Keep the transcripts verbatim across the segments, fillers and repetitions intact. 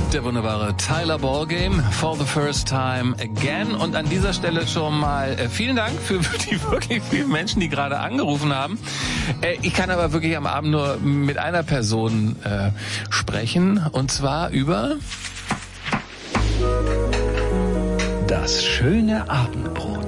Der wunderbare Tyler Ballgame, For the First Time Again. Und an dieser Stelle schon mal äh, vielen Dank für die wirklich vielen Menschen, die gerade angerufen haben. Äh, ich kann aber wirklich am Abend nur mit einer Person äh, sprechen. Und zwar über das schöne Abendbrot.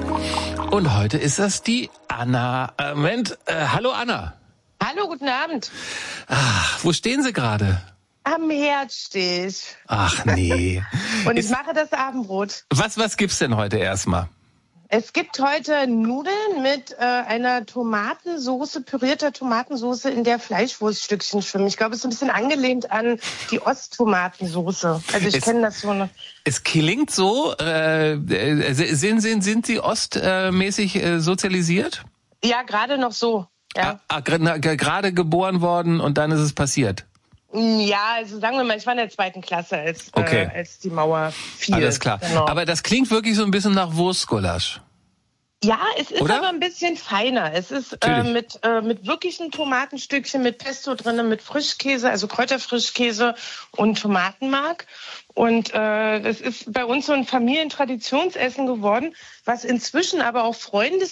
Und heute ist das die Anna. Äh, Moment, äh, hallo Anna. Hallo, guten Abend. Ach, wo stehen Sie gerade? Am Herd stehe ich. Ach nee. Und ich mache das Abendbrot. Was, was gibt's denn heute erstmal? Es gibt heute Nudeln mit äh, einer Tomatensoße, pürierter Tomatensoße, in der Fleischwurststückchen schwimmen. Ich glaube, es ist ein bisschen angelehnt an die Osttomatensoße. Also ich kenne das so noch. Es klingt so, äh, sind, sind, sind Sie ostmäßig äh, sozialisiert? Ja, gerade noch so. Ja. Ah, ah, gerade geboren worden und dann ist es passiert? Ja, also sagen wir mal, ich war in der zweiten Klasse, als, okay. äh, als die Mauer fiel. Alles klar. Genau. Aber das klingt wirklich so ein bisschen nach Wurstgulasch. Ja, es ist Oder? aber ein bisschen feiner. Es ist äh, mit äh, mit wirklichen Tomatenstückchen, mit Pesto drinnen, mit Frischkäse, also Kräuterfrischkäse und Tomatenmark. Und äh, das ist bei uns so ein Familientraditionsessen geworden, was inzwischen aber auch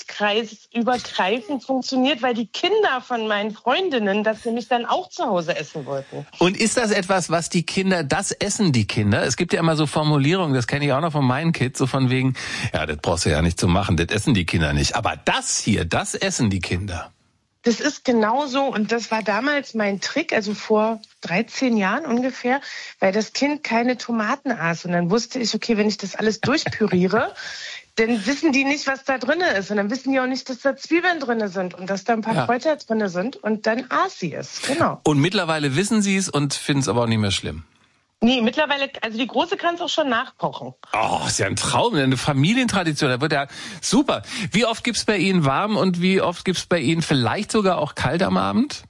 freundeskreisübergreifend funktioniert, weil die Kinder von meinen Freundinnen das nämlich dann auch zu Hause essen wollten. Und ist das etwas, was die Kinder, das essen die Kinder? Es gibt ja immer so Formulierungen, das kenne ich auch noch von meinen Kids, so von wegen, ja, das brauchst du ja nicht zu machen, das essen die Kinder nicht. Aber das hier, das essen die Kinder. Das ist genau so und das war damals mein Trick, also vor dreizehn Jahren ungefähr, weil das Kind keine Tomaten aß. Und dann wusste ich, okay, wenn ich das alles durchpüriere, dann wissen die nicht, was da drin ist. Und dann wissen die auch nicht, dass da Zwiebeln drin sind und dass da ein paar ja. Kräuter drin sind. Und dann aß sie es, genau. Und mittlerweile wissen sie es und finden es aber auch nicht mehr schlimm. Nee, mittlerweile, also die Große kann es auch schon nachkochen. Oh, ist ja ein Traum, eine Familientradition, da wird ja super. Wie oft gibt's bei Ihnen warm und wie oft gibt's bei Ihnen vielleicht sogar auch kalt am Abend?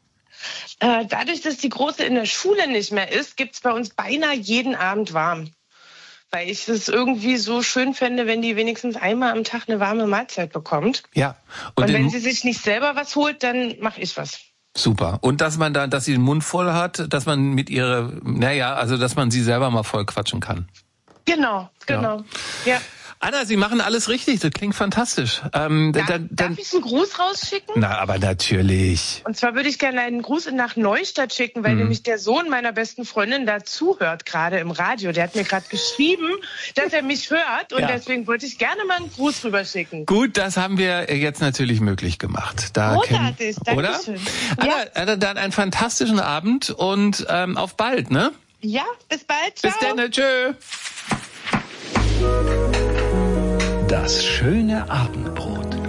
Äh, dadurch, dass die Große in der Schule nicht mehr ist, gibt's bei uns beinahe jeden Abend warm. Weil ich es irgendwie so schön fände, wenn die wenigstens einmal am Tag eine warme Mahlzeit bekommt. Ja. Und, und wenn sie sich nicht selber was holt, dann mache ich was. Super. Und dass man dann, dass sie den Mund voll hat, dass man mit ihrer, naja, also dass man sie selber mal voll quatschen kann. Genau, genau. Ja. ja. Anna, Sie machen alles richtig, das klingt fantastisch. Ähm, darf, dann, dann, darf ich einen Gruß rausschicken? Na, aber natürlich. Und zwar würde ich gerne einen Gruß nach Neustadt schicken, weil mhm. nämlich der Sohn meiner besten Freundin da zuhört, gerade im Radio. Der hat mir gerade geschrieben, dass er mich hört und ja. deswegen wollte ich gerne mal einen Gruß rüberschicken. Gut, das haben wir jetzt natürlich möglich gemacht. Da Großartig, kenn, danke oder? schön. Anna, Ja. Anna, dann einen fantastischen Abend und ähm, auf bald, ne? Ja, bis bald. Ciao. Bis dann, tschö. Das schöne Abendbrot.